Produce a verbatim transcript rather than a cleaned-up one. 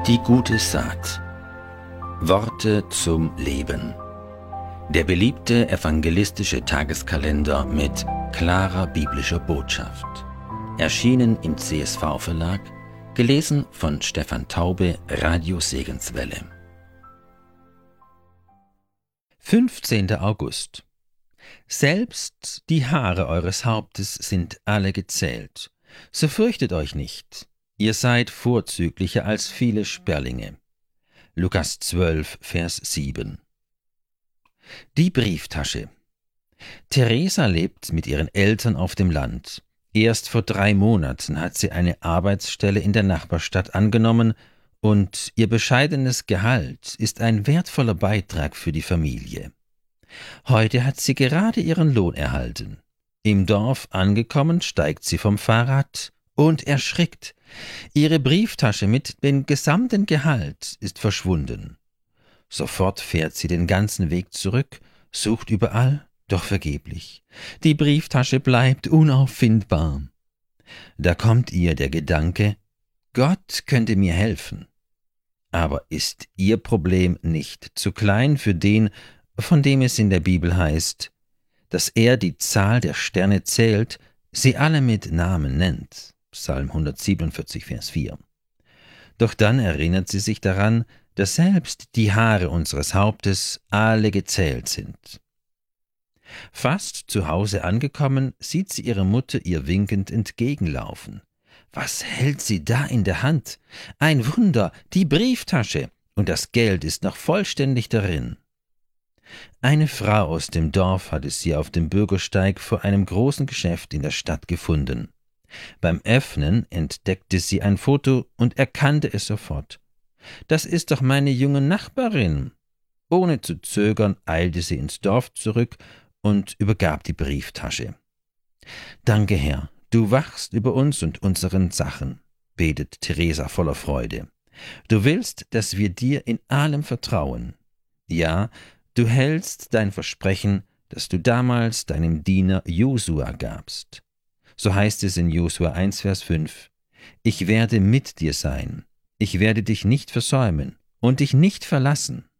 Die gute Saat. Worte zum Leben. Der beliebte evangelistische Tageskalender mit klarer biblischer Botschaft. Erschienen im C S V-Verlag, gelesen von Stefan Taube, Radio Segenswelle. fünfzehnter August. Selbst die Haare eures Hauptes sind alle gezählt. So fürchtet euch nicht. Ihr seid vorzüglicher als viele Sperlinge. Lukas zwölf, Vers sieben. Die Brieftasche. Theresa lebt mit ihren Eltern auf dem Land. Erst vor drei Monaten hat sie eine Arbeitsstelle in der Nachbarstadt angenommen und ihr bescheidenes Gehalt ist ein wertvoller Beitrag für die Familie. Heute hat sie gerade ihren Lohn erhalten. Im Dorf angekommen, steigt sie vom Fahrrad und erschrickt. Ihre Brieftasche mit dem gesamten Gehalt ist verschwunden. Sofort fährt sie den ganzen Weg zurück, sucht überall, doch vergeblich. Die Brieftasche bleibt unauffindbar. Da kommt ihr der Gedanke, Gott könnte mir helfen. Aber ist ihr Problem nicht zu klein für den, von dem es in der Bibel heißt, dass er die Zahl der Sterne zählt, sie alle mit Namen nennt? Psalm hundertsiebenundvierzig, Vers vier. Doch dann erinnert sie sich daran, dass selbst die Haare unseres Hauptes alle gezählt sind. Fast zu Hause angekommen, sieht sie ihre Mutter ihr winkend entgegenlaufen. Was hält sie da in der Hand? Ein Wunder, die Brieftasche, und das Geld ist noch vollständig darin. Eine Frau aus dem Dorf hatte sie auf dem Bürgersteig vor einem großen Geschäft in der Stadt gefunden. Beim Öffnen entdeckte sie ein Foto und erkannte es sofort. »Das ist doch meine junge Nachbarin!« Ohne zu zögern eilte sie ins Dorf zurück und übergab die Brieftasche. »Danke, Herr, du wachst über uns und unseren Sachen«, betet Theresa voller Freude. »Du willst, dass wir dir in allem vertrauen. Ja, du hältst dein Versprechen, das du damals deinem Diener Josua gabst.« So heißt es in Josua eins, Vers fünf. »Ich werde mit dir sein. Ich werde dich nicht versäumen und dich nicht verlassen.«